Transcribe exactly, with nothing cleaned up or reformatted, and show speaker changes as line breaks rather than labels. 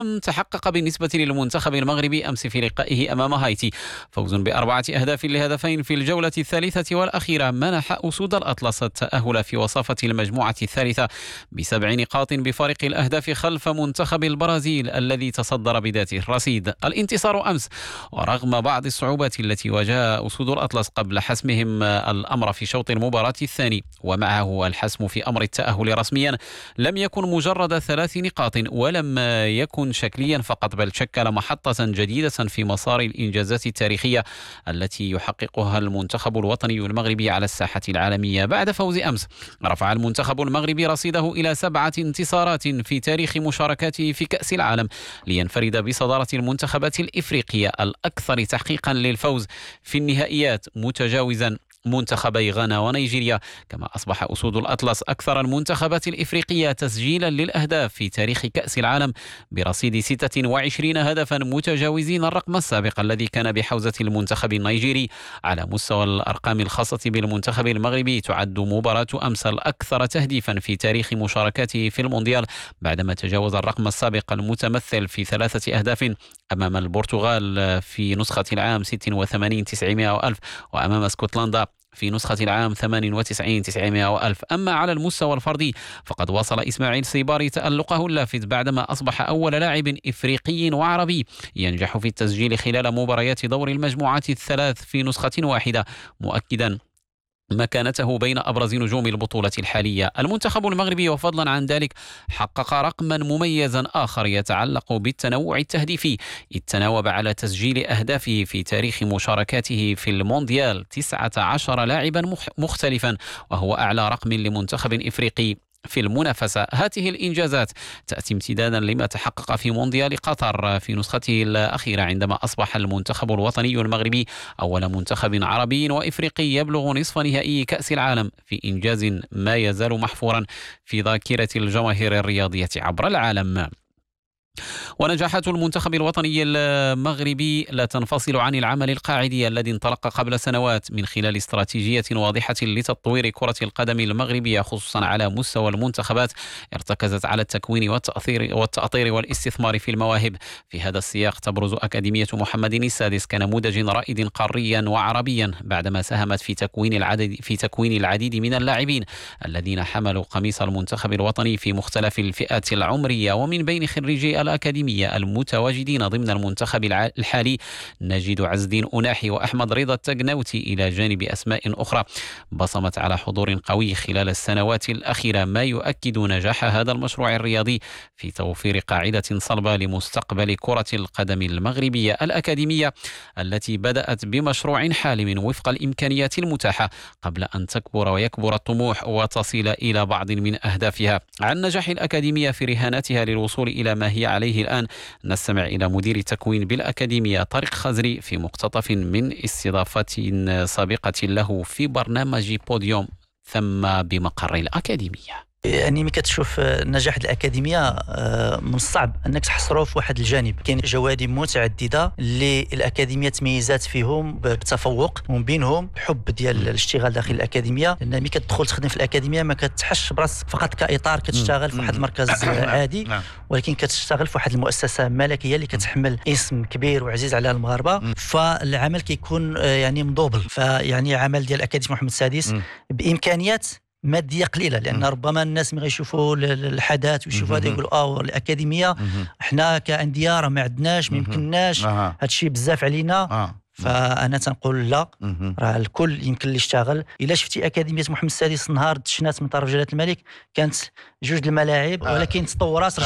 تحقق بالنسبة للمنتخب المغربي أمس في لقائه أمام هايتي فوز بأربعة أهداف لهدفين في الجولة الثالثة والأخيرة منح أسود الأطلس التأهل في وصافة المجموعة الثالثة بسبع نقاط بفارق الأهداف خلف منتخب البرازيل الذي تصدر بذات الرصيد. الانتصار أمس ورغم بعض الصعوبات التي واجهها أسود الأطلس قبل حسمهم الأمر في شوط المباراة الثاني ومعه الحسم في أمر التأهل رسميا، لم يكن مجرد ثلاث نقاط ولم يكن شكليا فقط، بل شكل محطة جديدة في مسار الإنجازات التاريخية التي يحققها المنتخب الوطني المغربي على الساحة العالمية. بعد فوز أمس رفع المنتخب المغربي رصيده إلى سبعة انتصارات في تاريخ مشاركاته في كأس العالم، لينفرد بصدارة المنتخبات الإفريقية الأكثر تحقيقا للفوز في النهائيات متجاوزا منتخبي غانا ونيجيريا. كما أصبح أسود الأطلس أكثر المنتخبات الإفريقية تسجيلا للأهداف في تاريخ كأس العالم برصيد ستة وعشرين هدفا متجاوزين الرقم السابق الذي كان بحوزة المنتخب النيجيري. على مستوى الأرقام الخاصة بالمنتخب المغربي تعد مباراة أمس الأكثر تهديفا في تاريخ مشاركاته في المونديال بعدما تجاوز الرقم السابق المتمثل في ثلاثة أهداف أمام البرتغال في نسخة العام ستة وثمانين تسعمائة وألف وأمام اسكتلندا في نسخة العام ثمانية وتسعين تسعمائة وألف. أما على المستوى الفردي فقد واصل إسماعيل سيباري تألقه اللافت بعدما أصبح أول لاعب إفريقي وعربي ينجح في التسجيل خلال مباريات دور المجموعات الثلاث في نسخة واحدة، مؤكدا مكانته بين أبرز نجوم البطولة الحالية. المنتخب المغربي وفضلا عن ذلك حقق رقما مميزا آخر يتعلق بالتنوع التهديفي، إذ تناوب على تسجيل أهدافه في تاريخ مشاركاته في المونديال تسعة عشر لاعبا مختلفا، وهو أعلى رقم لمنتخب إفريقي في المنافسة. هذه الإنجازات تأتي امتدادا لما تحقق في مونديال قطر في نسخته الأخيرة، عندما أصبح المنتخب الوطني المغربي أول منتخب عربي وإفريقي يبلغ نصف نهائي كأس العالم، في إنجاز ما يزال محفورا في ذاكرة الجماهير الرياضية عبر العالم. ونجاحات المنتخب الوطني المغربي لا تنفصل عن العمل القاعدي الذي انطلق قبل سنوات من خلال استراتيجية واضحة لتطوير كرة القدم المغربية خصوصا على مستوى المنتخبات، ارتكزت على التكوين والتأثير والتأطير والاستثمار في المواهب. في هذا السياق تبرز أكاديمية محمد السادس كنموذج رائد قاريا وعربيا بعدما ساهمت في تكوين العدد في تكوين العديد من اللاعبين الذين حملوا قميص المنتخب الوطني في مختلف الفئات العمرية. ومن بين خريجي الأكاديمية المتواجدين ضمن المنتخب الحالي نجد عز الدين أناحي وأحمد رضا التقناوتي، إلى جانب أسماء أخرى بصمت على حضور قوي خلال السنوات الأخيرة، ما يؤكد نجاح هذا المشروع الرياضي في توفير قاعدة صلبة لمستقبل كرة القدم المغربية. الأكاديمية التي بدأت بمشروع حالم وفق الإمكانيات المتاحة قبل أن تكبر ويكبر الطموح وتصل إلى بعض من أهدافها. عن نجاح الأكاديمية في رهاناتها للوصول إلى ما هي عليه الآن نستمع إلى مدير التكوين بالأكاديمية طارق خزري في مقتطف من استضافة سابقة له في برنامج بوديوم ثم بمقر الأكاديمية.
يعني ملي كتشوف نجاح الأكاديمية من الصعب أنك تحصره في واحد الجانب. كاين جوانب متعددة اللي الأكاديمية تميزات فيهم بتفوق، ومن بينهم الحب ديال الاشتغال داخل الأكاديمية، لأن ملي كتدخل تخدم في الأكاديمية ما كتحش براسك فقط كإطار كتشتغل في واحد المركز عادي، ولكن كتشتغل في واحد المؤسسة ملكية اللي كتحمل اسم كبير وعزيز على المغاربة، فالعمل كيكون يعني مدوبل. فيعني عمل ديال أكاديمية محمد السادس بإمكانيات ماديه قليله، لان ربما الناس ملي يشوفوا الحدث ويشوفوا هذا يقولوا اه الاكاديميه احنا كانديه راه ما عندناش، ما يمكنناش، هذا الشيء بزاف علينا. فانا تنقول لا، راه الكل يمكن اللي يشتغل. الا شفتي اكاديميه محمد السادس نهار دشنات من طرف جلاله الملك كانت جوج الملاعب، ولكن تطورات